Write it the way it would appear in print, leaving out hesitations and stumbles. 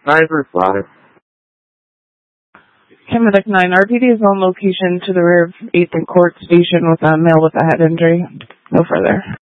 935. Medic 9, RPD is on location to the rear of 8th and Court Station with a male with a head injury. No further.